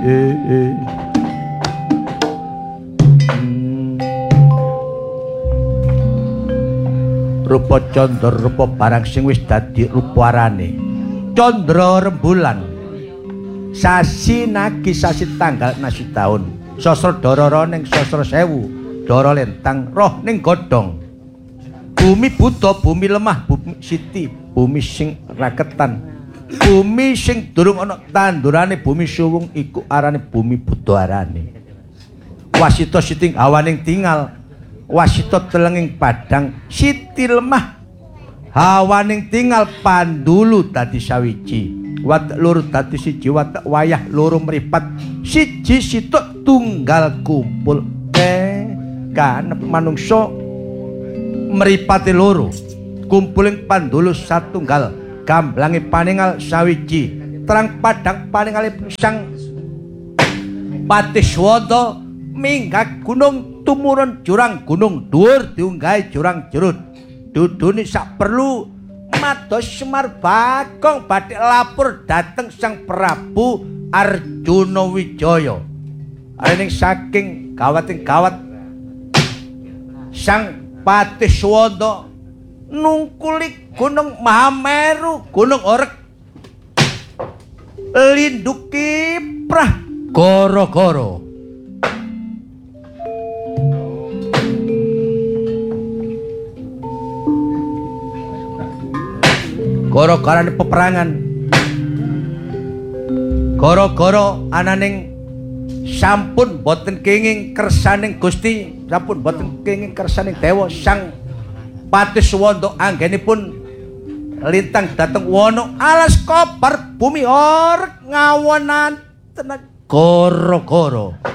Rupa candra rupa barang sing wis dadi ruparane candra rembulan sasi nagi sasi tanggal nasi taun sasra darara ning sasra sewu dara lentang roh ning godhong bumi buta bumi lemah bumi siti bumi sing raketan bumi sing durung ana tandurane bumi suwung iku arane bumi buta arane wasita siting awaning tingal wasita telenging padang siti lemah hawaning tinggal pandulu dadi sawiji watek loro dadi siji watek wayah loro mripat siji situk tunggal kumpul kan manungsa mripate loro kumpuling pandulu satunggal gamblange paningal sawiji terang padang paningali sang Patiswada minggah gunung tumurun jurang gunung dhuwur diunggahi jurang jerut dudune sak perlu mados Semar Bagong badhe lapor dhateng Sang Prabu Arjuna Wijaya aning saking gawating gawat Sang Patiswada nungkuli gunung Mahameru gunung Orek linduki prah goro-goro gara-garane peperangan gara-gara ananing sampun boten kenging kersaning Gusti sampun boten kenging kersaning dewa Sang Patiswada anggenipun lintang dhateng wana alas kobar bumi Orek ngawonan tenan gara-gara